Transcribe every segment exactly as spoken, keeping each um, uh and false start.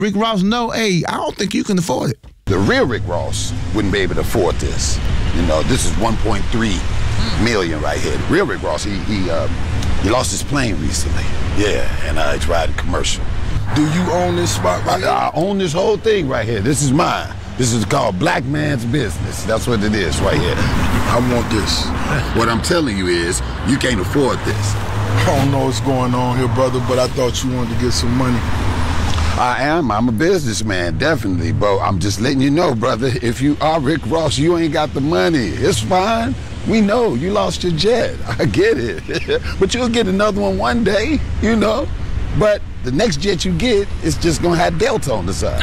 Rick Ross know, hey, I don't think you can afford it. The real Rick Ross wouldn't be able to afford this. You know, this is one point three million right here. The real Rick Ross, he he, uh, he lost his plane recently. Yeah, and uh, he's riding commercial. Do you own this spot right I, I own this whole thing right here. This is mine. This is called Black Man's Business. That's what it is right here. I want this. What I'm telling you is, you can't afford this. I don't know what's going on here, brother, but I thought you wanted to get some money. I am. I'm a businessman, definitely. But I'm just letting you know, brother, if you are Rick Ross, you ain't got the money. It's fine. We know you lost your jet. I get it. But you'll get another one one day, you know. But the next jet you get is just going to have Delta on the side.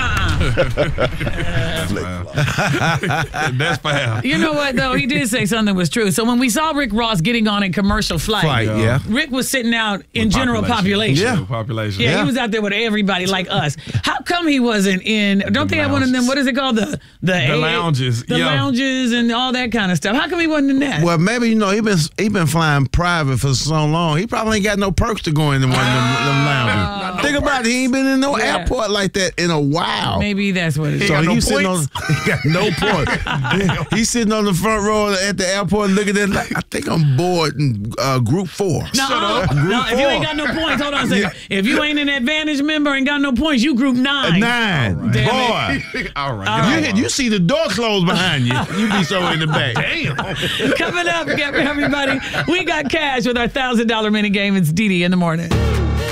That's foul. You know what, though? He did say something was true. So when we saw Rick Ross getting on a commercial flight, Flight, yeah. Rick was sitting out in With general population. population. Yeah. population. Yeah, Yeah. he was out there with everybody like us. How come he wasn't in? Don't The they have one of them? lounges. What is it called? The the, The lounges, the yeah. lounges, and all that kind of stuff. How come he wasn't in that? Well, maybe, you know, he been he been flying private for so long. He probably ain't got no perks to go into one of them, them lounges. Think about it. He ain't been in no Yeah. airport like that in a while. Maybe that's what it is. So got no he's sitting on, points? he got no points. He's sitting on the front row at the airport looking at it like, I think I'm bored in uh, group four. No, no, if you ain't got no points, hold on a second. If you ain't an advantage member and got no points, you group nine. Nine. Damn Boy. All right. All You, right. hit, you see the door closed behind you. You be so in the back. Damn. Coming up, everybody, we got cash with our one thousand dollar mini game. It's Dee Dee in the morning.